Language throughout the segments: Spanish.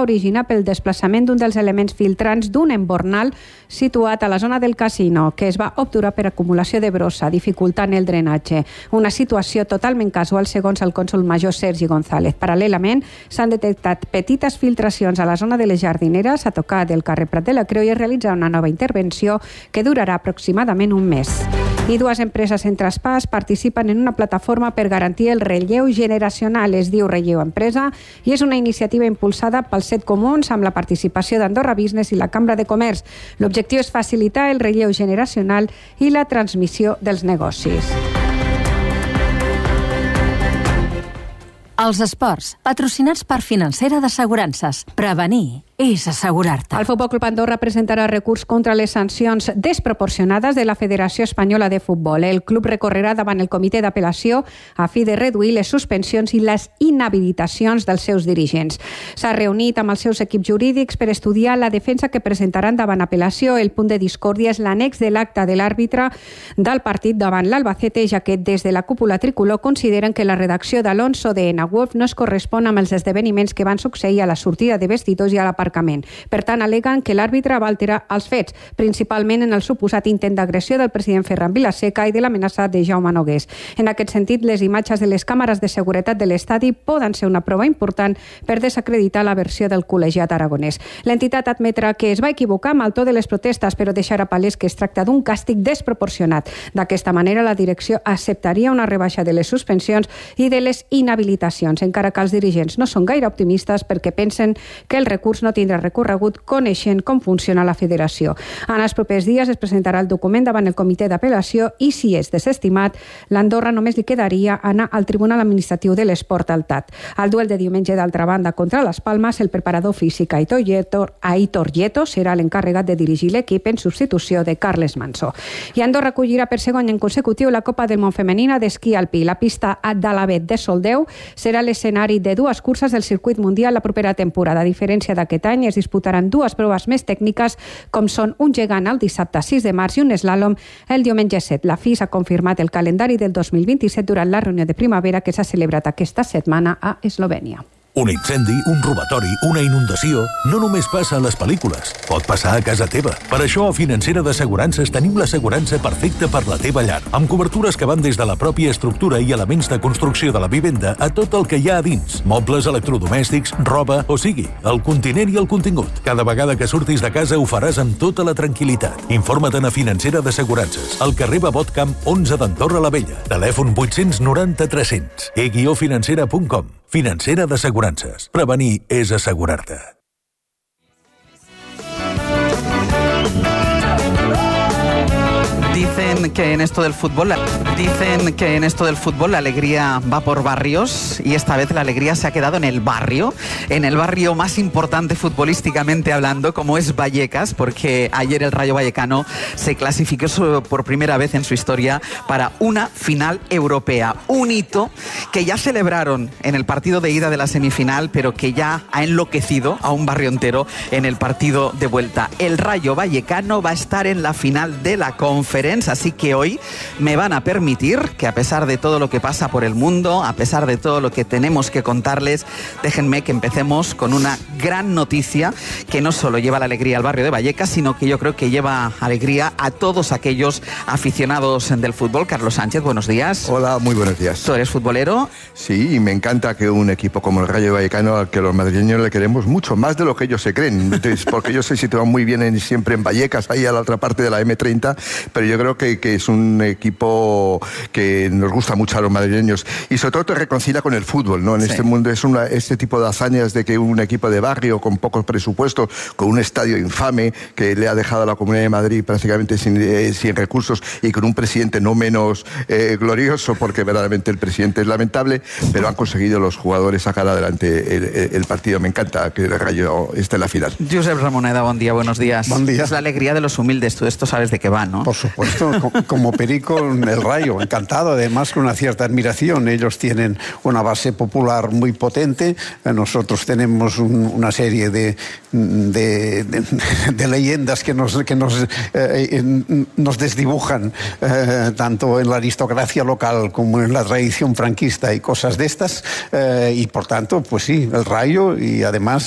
originar pel desplaçament d'un dels elements filtrants d'un embornal situat a la zona del casino, que es va obturar per acumulació de brossa, dificultant el drenatge. Una situació totalment casual, segons el cònsol major Sergi González. Paral·lelament, s'han detectat petites filtracions a la zona de les jardineres, a tocar del carrer Prat de la Creu, i es realitza una nova intervenció que durarà aproximadament un mes. I dues empreses en traspàs participen en una plataforma per garantir el relleu generacional. Es diu Relleu Empresa i és una iniciativa impulsada pels 7 comuns amb la participació d'Andorra Business i la Cambra de Comerç. L'objectiu és facilitar el relleu generacional i la transmissió dels negocis. Els esports, patrocinats per Financera d'Assegurances. Prevenir és assegurar-te. El Futbol Club Andorra presentarà recurs contra les sancions desproporcionades de la Federació Espanyola de Futbol. El club recorrerà davant el comitè d'apel·lació a fi de reduir les suspensions i les inhabilitacions dels seus dirigents. S'ha reunit amb els seus equips jurídics per estudiar la defensa que presentaran davant apel·lació. El punt de discòrdia és l'annex de l'acte de l'àrbitre del partit davant l'Albacete, ja que des de la cúpula tricolor consideren que la redacció d'Alonso de Wolf no es correspon amb els esdeveniments que van succeir a la sortida de vestidors i a l'aparcament. Per tant, aleguen que l'àrbitre va alterar els fets, principalment en el suposat intent d'agressió del president Ferran Vilaseca i de l'amenaça de Jaume Nogués. En aquest sentit, les imatges de les càmeres de seguretat de l'estadi poden ser una prova important per desacreditar la versió del col·legiat aragonès. L'entitat admetrà que es va equivocar amb el to de les protestes, però deixarà palès que es tracta d'un càstig desproporcionat. D'aquesta manera, la direcció acceptaria una rebaixa de les suspensions i de les inhabilitacions, encara que els dirigents no són gaire optimistes perquè pensen que el recurs no tindrà recorregut coneixent com funciona la federació. En els propers dies es presentarà el document davant el comitè d'apel·lació i, si és desestimat, l'Andorra només li quedaria anar al Tribunal Administratiu de l'Esport al TAT. Al duel de diumenge, d'altra banda, contra les Palmes, el preparador físic Aitor Lleto serà l'encarregat de dirigir l'equip en substitució de Carles Mansó. I Andorra acollirà per segon any consecutiu la Copa del Món Femenina d'esquí alpí. La pista d'Alavet de Soldeu serà l'escenari de dues curses del circuit mundial la propera temporada. A diferència d'aquest any, es disputaran dues proves més tècniques, com són un gegant el dissabte 6 de març i un eslàlom el diumenge 7. La FIS ha confirmat el calendari del 2027 durant la reunió de primavera que s'ha celebrat aquesta setmana a Eslovènia. Un incendi, un robatori, una inundació, no només passa a les pel·lícules, pot passar a casa teva. Per això a Financera d'Assegurances tenim l'assegurança perfecta per la teva llar, amb cobertures que van des de la pròpia estructura i elements de construcció de la vivenda a tot el que hi ha a dins, mobles, electrodomèstics, roba, o sigui, el continent i el contingut. Cada vegada que surtis de casa ho faràs amb tota la tranquil·litat. Informa't a Financera d'Assegurances, al carrer Babot Camp 11 d'Andorra la Vella, telèfon 890 300, e-financera.com. Financera d'Assegurances. Prevenir és assegurar-te. Dicen que en esto del fútbol la alegría va por barrios y esta vez la alegría se ha quedado en el barrio más importante futbolísticamente hablando, como es Vallecas, porque ayer el Rayo Vallecano se clasificó por primera vez en su historia para una final europea. Un hito que ya celebraron en el partido de ida de la semifinal, pero que ya ha enloquecido a un barrio entero en el partido de vuelta. El Rayo Vallecano va a estar en la final de la Conference, así que hoy me van a permitir que, a pesar de todo lo que pasa por el mundo, a pesar de todo lo que tenemos que contarles, déjenme que empecemos con una gran noticia que no solo lleva la alegría al barrio de Vallecas, sino que yo creo que lleva alegría a todos aquellos aficionados del fútbol. Carlos Sánchez, buenos días. Hola, muy buenos días. ¿Tú eres futbolero? Sí, y me encanta que un equipo como el Rayo Vallecano, al que los madrileños le queremos mucho, más de lo que ellos se creen, porque ellos se sitúan muy bien siempre en Vallecas, ahí a la otra parte de la M30, pero yo creo que es un equipo que nos gusta mucho a los madrileños y sobre todo te reconcilia con el fútbol, ¿no? En este mundo es este tipo de hazañas de que un equipo de barrio con pocos presupuestos, con un estadio infame que le ha dejado a la Comunidad de Madrid prácticamente sin recursos y con un presidente no menos glorioso, porque verdaderamente el presidente es lamentable, pero han conseguido los jugadores sacar adelante el partido. Me encanta que el Rayo esté en la final. Josep Ramoneda, buen día, buenos días. Buen día. Es la alegría de los humildes, tú esto sabes de qué va, ¿no? Por supuesto. supuesto, como perico el Rayo, encantado, además con una cierta admiración. Ellos tienen una base popular muy potente, nosotros tenemos una serie de leyendas que nos desdibujan, tanto en la aristocracia local como en la tradición franquista y cosas de estas, y por tanto, pues sí, el Rayo, y además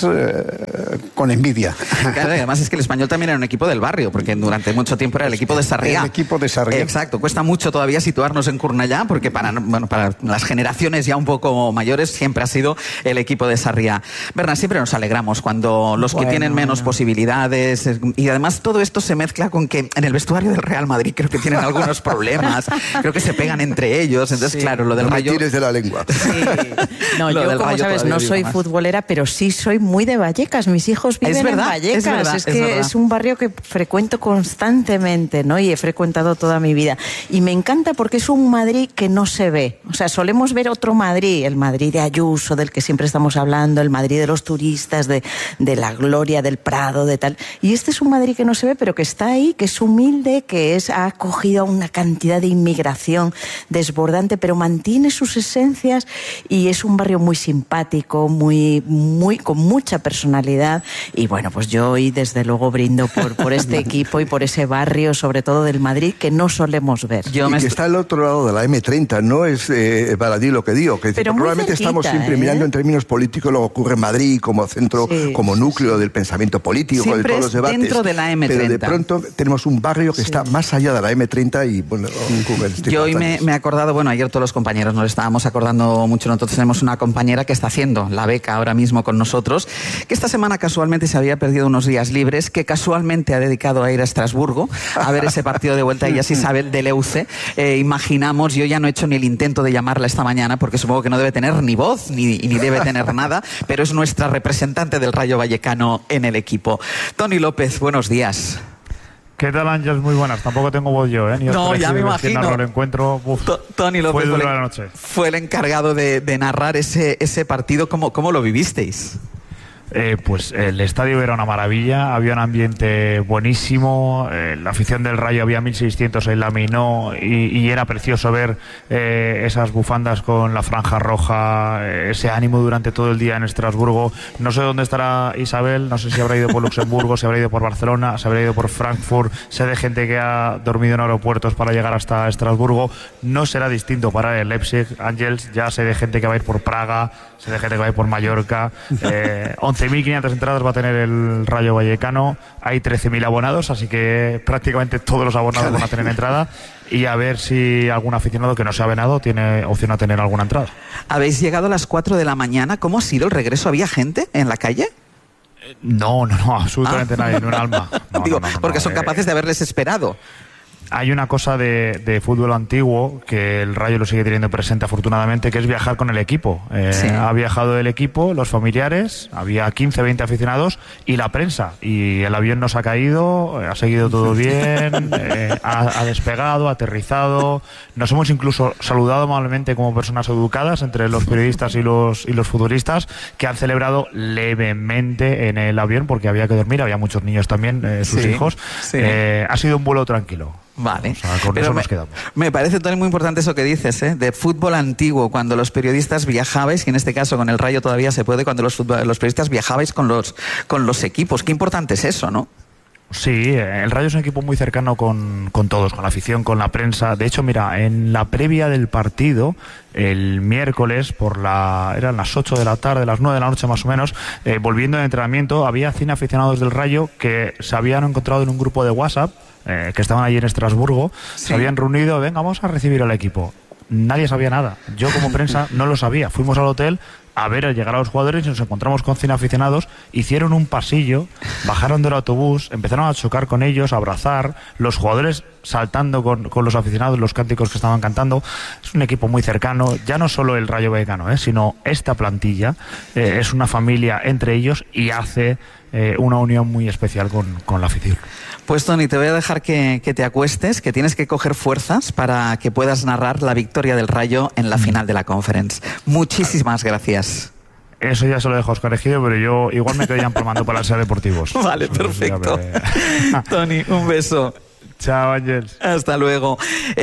con envidia. Claro, además es que el Español también era un equipo del barrio, porque durante mucho tiempo era el equipo de Sarriá. El equipo de Sarriá. Exacto, cuesta mucho todavía situarnos en Cornellá, porque para las generaciones ya un poco mayores siempre ha sido el equipo de Sarriá. Bernat, siempre nos alegramos cuando los que tienen menos posibilidades, y además todo esto se mezcla con que en el vestuario del Real Madrid creo que tienen algunos problemas, creo que se pegan entre ellos, entonces claro, lo del Rayo... No me tires de la lengua. Sí. No, yo como sabes no soy futbolera, pero sí soy muy de Vallecas, mis hijos viven en Vallecas, es que es un barrio que frecuento constantemente, ¿no? Y he frecuentado toda mi vida. Y me encanta porque es un Madrid que no se ve. O sea, solemos ver otro Madrid, el Madrid de Ayuso, del que siempre estamos hablando, el Madrid de los turistas, de la gloria del Prado, de tal. Y este es un Madrid que no se ve, pero que está ahí, que es humilde, ha acogido a una cantidad de inmigración desbordante, pero mantiene sus esencias, y es un barrio muy simpático, con mucha personalidad. Y bueno, pues yo hoy desde luego brindo por este equipo y por ese barrio, sobre todo del Madrid, que no solemos ver. Que está al otro lado de la M30, no es baladí lo que digo, que probablemente estamos siempre mirando en términos políticos lo que ocurre en Madrid como centro, como núcleo del pensamiento político, siempre de todos los debates. Dentro de la M30. Pero de pronto tenemos un barrio que está más allá de la M30 y bueno, yo hoy me he acordado, bueno, ayer todos los compañeros nos estábamos acordando mucho, nosotros tenemos una compañera que está haciendo la beca ahora mismo con nosotros, que esta semana casualmente se había perdido unos días libres, que casualmente ha dedicado a ir a Estrasburgo a ver ese partido de vuelta. Ella es Isabel de Leuce. Imaginamos, yo ya no he hecho ni el intento de llamarla esta mañana porque supongo que no debe tener ni voz ni debe tener nada, pero es nuestra representante del Rayo Vallecano en el equipo. Toni López, buenos días. ¿Qué tal, Ángels? Muy buenas. Tampoco tengo voz yo, ¿eh? No, ya me imagino. El encuentro, Toni López fue dura la noche. Fue el encargado de narrar ese partido. ¿Cómo lo vivisteis? Pues el estadio era una maravilla, había un ambiente buenísimo, la afición del Rayo, había 1.600 en la Minó, y era precioso ver esas bufandas con la franja roja, ese ánimo durante todo el día en Estrasburgo. No sé dónde estará Isabel, no sé si habrá ido por Luxemburgo, si habrá ido por Barcelona, si habrá ido por Frankfurt. Sé de gente que ha dormido en aeropuertos para llegar hasta Estrasburgo. No será distinto para el Leipzig, Ángels. Ya sé de gente que va a ir por Praga, sé de gente que va a ir por Mallorca. 11.500 entradas va a tener el Rayo Vallecano. Hay 13.000 abonados, así que prácticamente todos los abonados van a tener entrada. Y a ver si algún aficionado que no sea venado tiene opción a tener alguna entrada. Habéis llegado a las 4 de la mañana. ¿Cómo ha sido el regreso? ¿Había gente en la calle? No, absolutamente nadie, ni un alma. Digo, porque son capaces de haberles esperado. Hay una cosa de fútbol antiguo que el Rayo lo sigue teniendo presente afortunadamente, que es viajar con el equipo. Sí. Ha viajado el equipo, los familiares, había 15, 20 aficionados y la prensa. Y el avión no se ha caído, ha seguido todo bien, ha despegado, ha aterrizado. Nos hemos incluso saludado amablemente como personas educadas entre los periodistas y los futbolistas, que han celebrado levemente en el avión porque había que dormir, había muchos niños también, sus hijos. Sí. Ha sido un vuelo tranquilo. Vale, o sea, con eso nos quedamos. Me parece, Toni, muy importante eso que dices, de fútbol antiguo, cuando los periodistas viajabais, y en este caso con el Rayo todavía se puede, cuando los periodistas viajabais con los equipos. Qué importante es eso, ¿no? Sí, el Rayo es un equipo muy cercano con todos, con la afición, con la prensa. De hecho, mira, en la previa del partido, el miércoles, eran las 8 de la tarde, las 9 de la noche más o menos, volviendo de entrenamiento, había 100 aficionados del Rayo que se habían encontrado en un grupo de WhatsApp, que estaban allí en Estrasburgo, se habían reunido, venga, vamos a recibir al equipo. Nadie sabía nada. Yo como prensa no lo sabía. Fuimos al hotel a ver llegar a los jugadores y nos encontramos con 100 aficionados. Hicieron un pasillo, bajaron del autobús, empezaron a chocar con ellos, a abrazar, los jugadores saltando con los aficionados, los cánticos que estaban cantando. Es un equipo muy cercano, ya no solo el Rayo Vallecano, sino esta plantilla, es una familia entre ellos y hace una unión muy especial con la afición. Pues Toni, te voy a dejar que te acuestes, que tienes que coger fuerzas para que puedas narrar la victoria del Rayo en la final de la Conference. Muchísimas gracias. Eso ya se lo dejo a Óscar Ejido, pero yo igual me quedo ya empalmando para ser deportivos. Vale, perfecto. Toni, un beso. Chao, Ángels. Hasta luego.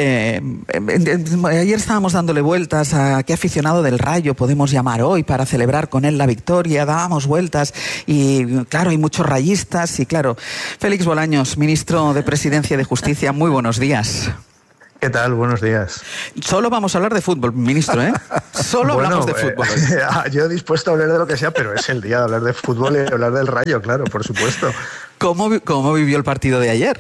Ayer estábamos dándole vueltas a qué aficionado del Rayo podemos llamar hoy para celebrar con él la victoria. Dábamos vueltas y, claro, hay muchos rayistas. Y, claro, Félix Bolaños, ministro de Presidencia y de Justicia, muy buenos días. ¿Qué tal? Buenos días. Solo vamos a hablar de fútbol, ministro, ¿eh? Solo hablamos de fútbol. Yo dispuesto a hablar de lo que sea, pero es el día de hablar de fútbol y hablar del Rayo, claro, por supuesto. ¿Cómo vivió el partido de ayer?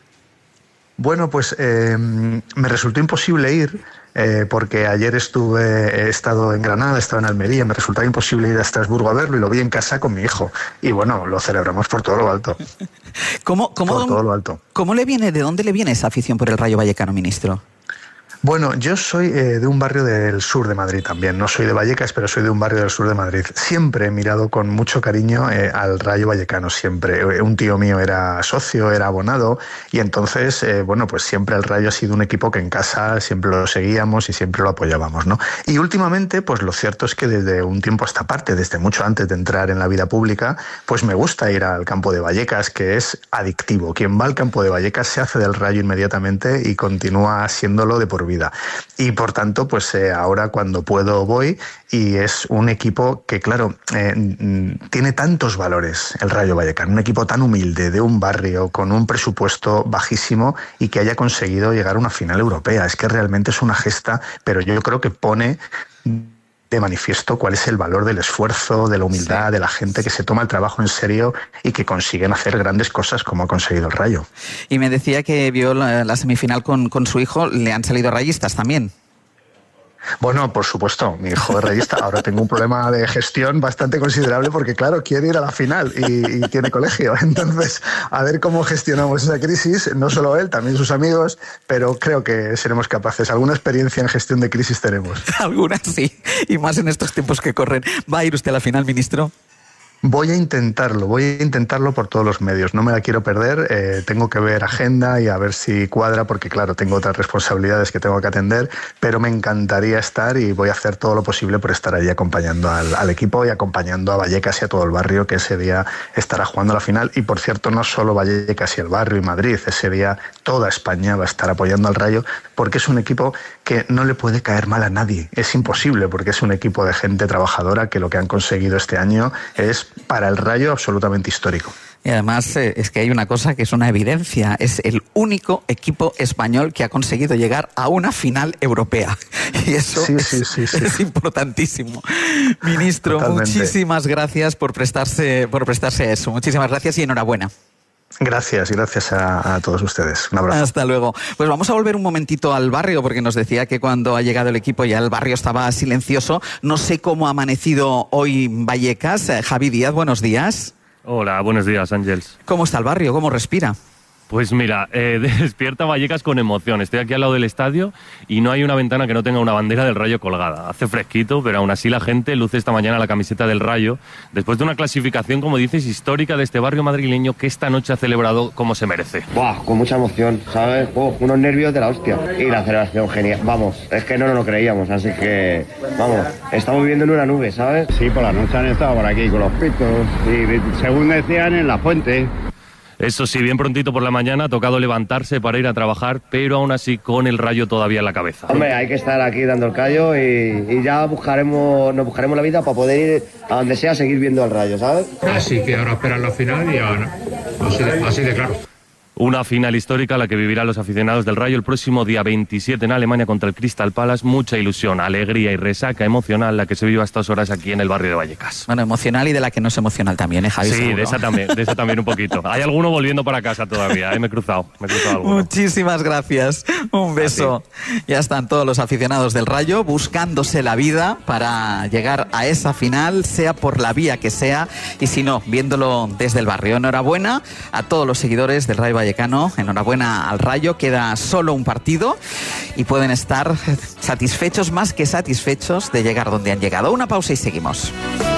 Bueno, pues me resultó imposible ir porque ayer he estado en Granada, estaba en Almería, me resultaba imposible ir a Estrasburgo a verlo y lo vi en casa con mi hijo. Y bueno, lo celebramos por todo lo alto. Por todo lo alto. ¿De dónde le viene esa afición por el Rayo Vallecano, ministro? Bueno, yo soy de un barrio del sur de Madrid también. No soy de Vallecas, pero soy de un barrio del sur de Madrid. Siempre he mirado con mucho cariño al Rayo Vallecano, siempre. Un tío mío era socio, era abonado, y entonces, pues siempre el Rayo ha sido un equipo que en casa siempre lo seguíamos y siempre lo apoyábamos, ¿no? Y últimamente, pues lo cierto es que desde un tiempo a esta parte, desde mucho antes de entrar en la vida pública, pues me gusta ir al campo de Vallecas, que es adictivo. Quien va al campo de Vallecas se hace del Rayo inmediatamente y continúa siéndolo de por vida. Y por tanto, pues ahora cuando puedo voy, y es un equipo que, claro, tiene tantos valores, el Rayo Vallecano, un equipo tan humilde, de un barrio, con un presupuesto bajísimo y que haya conseguido llegar a una final europea. Es que realmente es una gesta, pero yo creo que pone de manifiesto cuál es el valor del esfuerzo, de la humildad, sí, de la gente que se toma el trabajo en serio y que consiguen hacer grandes cosas como ha conseguido el Rayo. Y me decía que vio la semifinal con su hijo. ¿Le han salido rayistas también? Bueno, por supuesto, mi hijo es rayista. Ahora tengo un problema de gestión bastante considerable porque, claro, quiere ir a la final y tiene colegio. Entonces, a ver cómo gestionamos esa crisis, no solo él, también sus amigos, pero creo que seremos capaces. Alguna experiencia en gestión de crisis tenemos. Algunas sí, y más en estos tiempos que corren. ¿Va a ir usted a la final, ministro? Voy a intentarlo por todos los medios. No me la quiero perder. Tengo que ver agenda y a ver si cuadra, porque claro, tengo otras responsabilidades que tengo que atender, pero me encantaría estar y voy a hacer todo lo posible por estar allí acompañando al equipo y acompañando a Vallecas y a todo el barrio, que ese día estará jugando la final. Y por cierto, no solo Vallecas y el barrio y Madrid, ese día toda España va a estar apoyando al Rayo, porque es un equipo que no le puede caer mal a nadie. Es imposible, porque es un equipo de gente trabajadora que lo que han conseguido este año es, para el Rayo, absolutamente histórico. Y además es que hay una cosa que es una evidencia. Es el único equipo español que ha conseguido llegar a una final europea. Y eso es importantísimo. Ministro, totalmente. Muchísimas gracias por prestarse a eso. Muchísimas gracias y enhorabuena. Gracias a todos ustedes. Un abrazo. Hasta luego. Pues vamos a volver un momentito al barrio, porque nos decía que cuando ha llegado el equipo ya el barrio estaba silencioso. No sé cómo ha amanecido hoy Vallecas. Javi Díaz, buenos días. Hola, buenos días, Ángels. ¿Cómo está el barrio? ¿Cómo respira? Pues mira, despierta Vallecas con emoción. Estoy aquí al lado del estadio y no hay una ventana que no tenga una bandera del Rayo colgada. Hace fresquito, pero aún así la gente luce esta mañana la camiseta del Rayo, después de una clasificación, como dices, histórica de este barrio madrileño que esta noche ha celebrado como se merece. Buah, con mucha emoción, ¿sabes? Unos nervios de la hostia. Y la celebración genial. Vamos, es que no nos lo creíamos, así que, vamos, estamos viviendo en una nube, ¿sabes? Sí, por la noche han estado por aquí con los pitos y, según decían, en la fuente. Eso sí, bien prontito por la mañana ha tocado levantarse para ir a trabajar, pero aún así con el Rayo todavía en la cabeza. Hombre, hay que estar aquí dando el callo y ya nos buscaremos la vida para poder ir a donde sea a seguir viendo al Rayo, ¿sabes? Así que ahora esperan la final y ahora, así de claro. Una final histórica la que vivirán los aficionados del Rayo el próximo día 27 en Alemania contra el Crystal Palace. Mucha ilusión, alegría y resaca emocional la que se vive a estas horas aquí en el barrio de Vallecas. Bueno, emocional y de la que no es emocional también, Javi? Sí, seguro. de esa también un poquito. Hay alguno volviendo para casa todavía, me he cruzado alguno. Muchísimas gracias, un beso. Ya están todos los aficionados del Rayo buscándose la vida para llegar a esa final, sea por la vía que sea, y si no, viéndolo desde el barrio. Enhorabuena a todos los seguidores del Rayo Vallecano, enhorabuena al Rayo, queda solo un partido y pueden estar satisfechos, más que satisfechos, de llegar donde han llegado. Una pausa y seguimos.